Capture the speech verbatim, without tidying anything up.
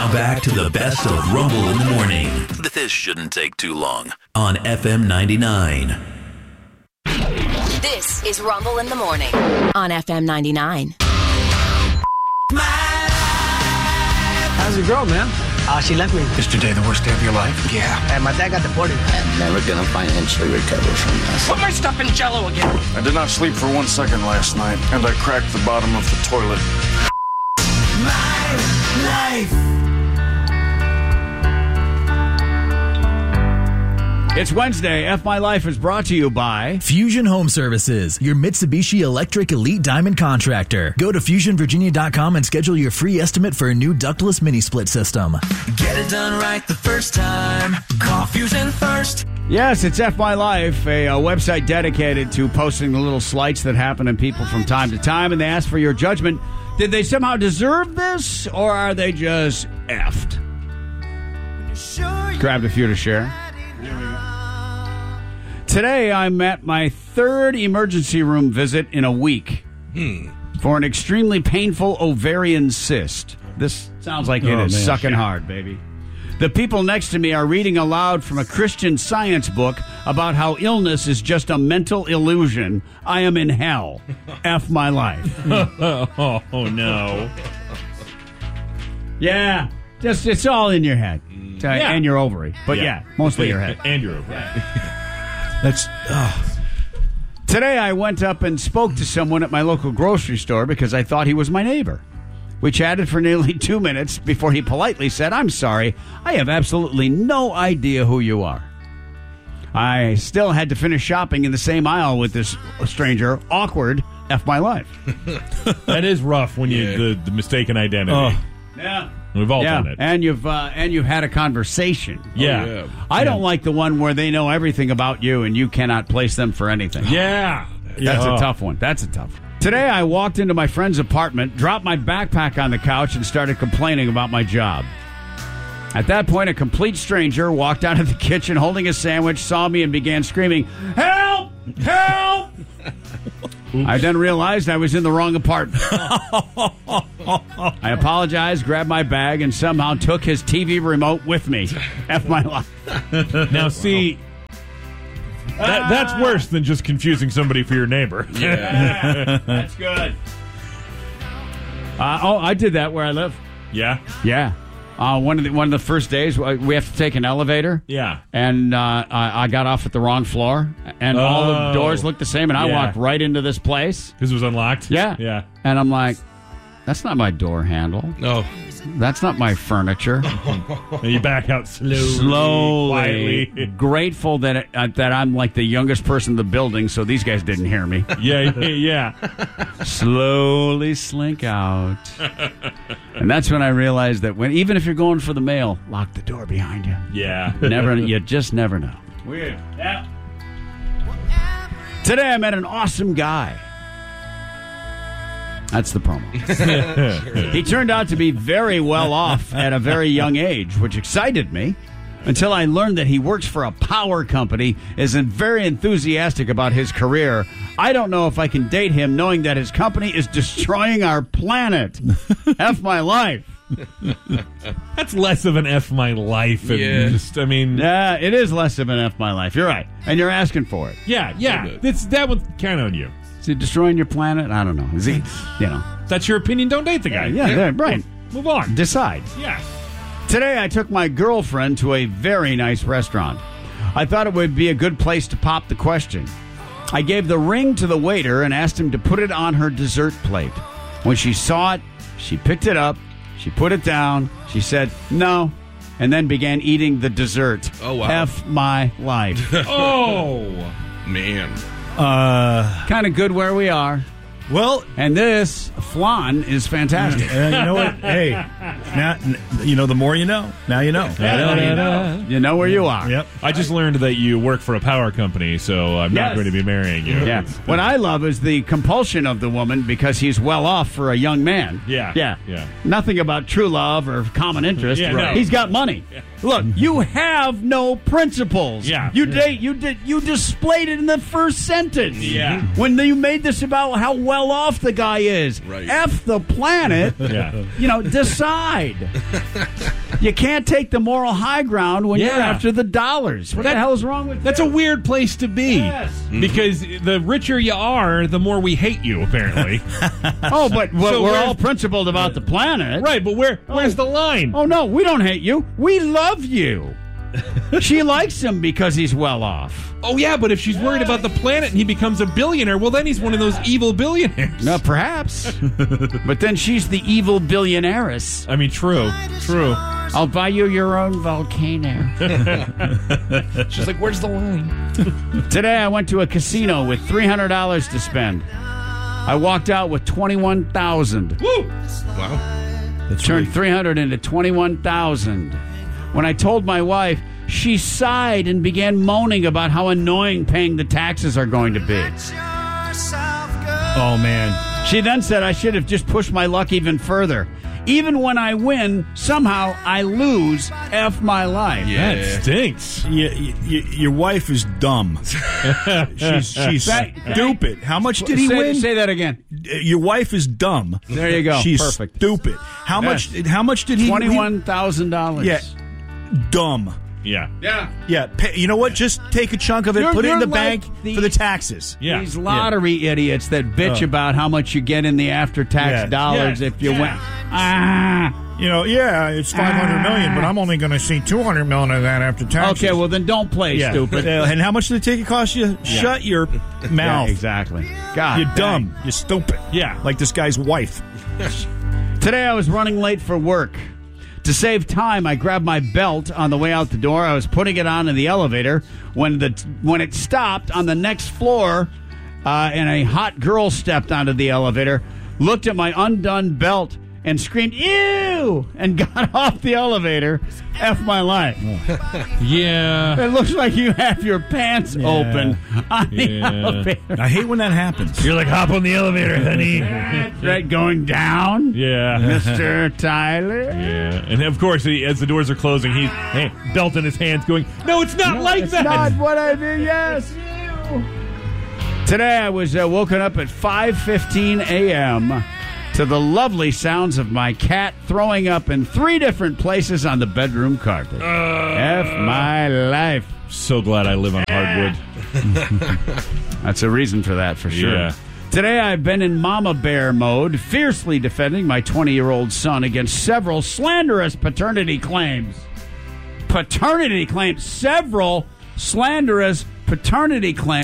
Now back to the best of Rumble in the Morning. This shouldn't take too long. On F M ninety-nine. This is Rumble in the Morning on F M ninety-nine. How's your girl, man? Uh, she left me. Yesterday, the worst day of your life? Yeah. And my dad got deported. I'm never gonna financially recover from this. Put my stuff in Jell-O again. I did not sleep for one second last night, and I cracked the bottom of the toilet. My life. It's Wednesday. F My Life is brought to you by Fusion Home Services, your Mitsubishi Electric Elite Diamond contractor. Go to fusion virginia dot com and schedule your free estimate for a new ductless mini split system. Get it done right the first time. Call Fusion first. Yes, it's F My Life, a, a website dedicated to posting the little slights that happen in people from time to time, and they ask for your judgment. Did they somehow deserve this, or are they just effed? Grabbed a few to share. Today, I'm at my third emergency room visit in a week hmm. for an extremely painful ovarian cyst. This sounds like it oh, is man. sucking hard, baby. The people next to me are reading aloud from a Christian Science book about how illness is just a mental illusion. I am in hell. F my life. oh, oh, no. Yeah, just it's all in your head. Uh, Yeah. And your ovary. But yeah, Yeah. mostly your head. And your ovary. That's. Oh. Today I went up and spoke to someone at my local grocery store because I thought he was my neighbor. We chatted for nearly two minutes before he politely said, "I'm sorry, I have absolutely no idea who you are." I still had to finish shopping in the same aisle with this stranger. Awkward. F my life. That is rough when you Yeah. the, the mistaken identity. Oh. Yeah. We've all yeah, done it. and you've uh, and you've had a conversation. Yeah. Oh, yeah. I don't like the one where they know everything about you and you cannot place them for anything. Yeah. That's Oh. a tough one. That's a tough one. Today I walked into my friend's apartment, dropped my backpack on the couch, and started complaining about my job. At that point, a complete stranger walked out of the kitchen holding a sandwich, saw me, and began screaming, "Help! Help!" I then realized I was in the wrong apartment. I apologized, grabbed my bag, and somehow took his T V remote with me. F my life. Now, see, that, that's worse than just confusing somebody for your neighbor. Yeah, that's good. Uh, oh, I did that where I live. Yeah? Yeah. Uh, one of the one of the first days, we have to take an elevator. Yeah. And uh, I, I got off at the wrong floor, and Oh. all the doors looked the same, and I Yeah. walked right into this place. Because it was unlocked? Yeah. Yeah. And I'm like, that's not my door handle. No. That's not my furniture. And you back out slowly. Slowly, Quietly. grateful that it, uh, that I'm like the youngest person in the building, so these guys didn't hear me. Yeah, yeah, yeah. Slowly slink out. And that's when I realized that when even if you're going for the mail, lock the door behind you. Yeah. Never, you just never know. Weird. Yeah. Today I met an awesome guy. That's the promo. He turned out to be very well off at a very young age, which excited me until I learned that he works for a power company, is very enthusiastic about his career. I don't know if I can date him knowing that his company is destroying our planet. F my life. That's less of an F my life. And Yeah. just, I mean, Yeah, it is less of an F my life. You're right. And you're asking for it. yeah, yeah. bit. That's, that would count on you. Is he destroying your planet? I don't know. Is he, you know. That's your opinion. Don't date the guy. Yeah, yeah, right. Move on. Decide. Yeah. Today I took my girlfriend to a very nice restaurant. I thought it would be a good place to pop the question. I gave the ring to the waiter and asked him to put it on her dessert plate. When she saw it, she picked it up, she put it down, she said, "No," and then began eating the dessert. Oh, wow. F my life. Oh. Man. Uh, Kind of good where we are. well, And this flan is fantastic. uh, you know what? Hey, now n- you know. The more you know. Now you know. Now you know. You know where you are. Yep. I just learned that you work for a power company, so I'm not Yes. going to be marrying you. Yeah. What I love is the compulsion of the woman because he's well off for a young man. Yeah. Yeah. Yeah. Nothing about true love or common interest. Yeah, no. He's got money. Look, you have no principles. Yeah. You date you did you displayed it in the first sentence. Yeah. When you made this about how well off the guy is. Right. F the planet. Yeah. You know, decide. You can't take the moral high ground when you're Yeah. after the dollars. What That- the hell is wrong with That's you? a weird place to be. Yes. Because the richer you are, the more we hate you, apparently. Oh, but we're, So we're where's- all principled about the planet. Right, but where where's the line? Oh, no, we don't hate you. We love you. She likes him because he's well off. Oh, yeah, but if she's worried about the planet and he becomes a billionaire, well, then he's one of those evil billionaires. No, perhaps. But then she's the evil billionairess. I mean, true, true. I'll buy you your own volcano. She's like, where's the line? Today I went to a casino with three hundred dollars to spend. I walked out with twenty-one thousand dollars. Woo! Wow. Turned three hundred dollars into twenty-one thousand dollars. When I told my wife, she sighed and began moaning about how annoying paying the taxes are going to be. Oh, man. She then said I should have just pushed my luck even further. Even when I win, somehow I lose. F my life. That stinks. You, you, your wife is dumb. she's she's That- stupid. How much did he say, win? Say that again. Your wife is dumb. There you go. She's Perfect. stupid. How much? How much did he? Twenty-one thousand dollars. Yeah, dumb. Yeah. Yeah. Yeah, pay, you know what? Just take a chunk of it, You're- put it in you're the like bank the- for the taxes. Yeah. These lottery idiots that bitch Oh. about how much you get in the after-tax Yeah. dollars Yeah. if you Yeah. win. Ah. You know, yeah, it's five hundred million, but I'm only going to see two hundred million of that after taxes. Okay, well then don't play, yeah. stupid. Uh, and how much did the ticket cost you? Shut your Yeah, mouth. exactly. God, You're dang. dumb. You're stupid. Yeah. Like this guy's wife. Today I was running late for work. To save time, I grabbed my belt on the way out the door. I was putting it on in the elevator when the when it stopped on the next floor, uh, and a hot girl stepped onto the elevator, looked at my undone belt, and screamed "Ew!" and got off the elevator. F my life. Yeah. It looks like you have your pants Yeah. open on the Yeah. elevator. I hate when that happens. You're like, hop on the elevator, honey. Right, going down, Yeah. Mister Tyler. Yeah. And of course, he, as the doors are closing, he's hey, belt in his hands going, no, it's not like It's that. not what I do. Yes, you. Today I was uh, woken up at five fifteen a.m. to the lovely sounds of my cat throwing up in three different places on the bedroom carpet. Uh, F my life. So glad I live on hardwood. That's a reason for that, for sure. Yeah. Today I've been in mama bear mode, fiercely defending my twenty-year-old son against several slanderous paternity claims. Paternity claims. Several slanderous paternity claims.